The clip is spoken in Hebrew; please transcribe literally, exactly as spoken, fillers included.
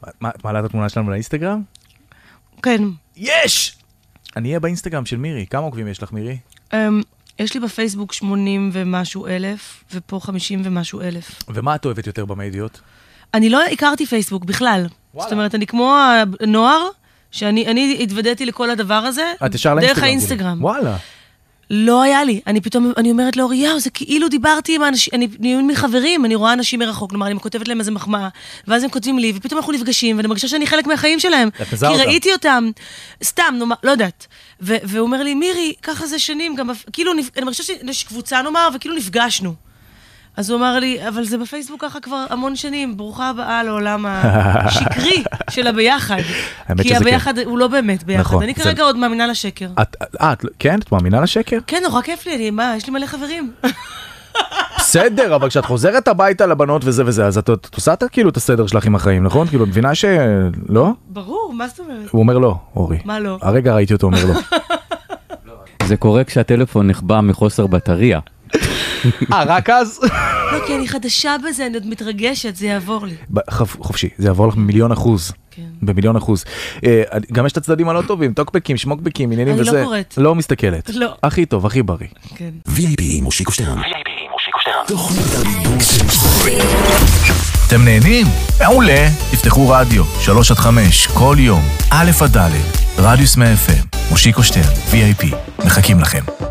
את מעלה את התמונה שלנו לאינסטגרם? כן. יש! אני אהיה באינסטגרם של מירי. כמה עוקבים יש לך, מירי? יש לי בפייסבוק שמונים ומשהו אלף, ופה חמישים ומשהו אלף. ומה את אוהבת יותר במדיות? אני לא הכרתי פייסבוק בכלל. זאת אומרת, אני כמו הנוער, שאני התוודעתי לכל הדבר הזה, דרך האינסטגרם. וואלה. לא היה לי. אני פתאום, אני אומרת לאורי, יאו, זה כאילו דיברתי עם אנשים, אני נהיו מחברים, אני רואה אנשים מרחוק, כלומר, אני כותבת להם איזה מחמאה, ואז הם כותבים לי, ופתאום אנחנו נפגשים, ואני מרגישה שאני חלק מהחיים שלהם. כי ראיתי אותם, סתם, לא יודעת. והוא אומר לי, מירי, ככה זה שנים, גם, כאילו, אני מרגישה שיש קבוצה, נאמר, וכאילו נפגשנו. אז הוא אמר לי, אבל זה בפייסבוק ככה כבר המון שנים, ברוכה הבאה לעולם השקרי של הביחד. כי הביחד הוא לא באמת ביחד. אני כרגע עוד מאמינה לשקר. כן? את מאמינה לשקר? כן, נורא כיף לי, מה, יש לי מלא חברים. בסדר, אבל כשאת חוזרת הביתה לבנות וזה וזה, אז את עושה כאילו את הסדר שלך עם החיים, נכון? כאילו, מבינה שלא? ברור, מה זאת אומרת? הוא אומר לא, אורי. מה לא? הרגע ראיתי אותו אומר לא. זה קורה כשהטלפון נחבא מחוסר בטריה. אה, רק אז? לא, כי אני חדשה בזה, אני עוד מתרגשת, זה יעבור לי. חופשי, זה יעבור לך במיליון אחוז. במיליון אחוז. גם יש את הצדדים הלא טובים, טוקבקים, שמוקבקים, עניינים וזה. אני לא קוראת. לא מסתכלת. לא. הכי טוב, הכי בריא. כן. וי איי פי מושיקו שטרן. וי איי פי מושיקו שטרן. תוכנית הבידור של ישראל. אתם נהנים? מעולה. תפתחו רדיו, שלוש עד חמש, כל יום, א' עד ד', רדיוס מאה אף אם, מושיקו שטרן, וי איי פי. מחכים לכם.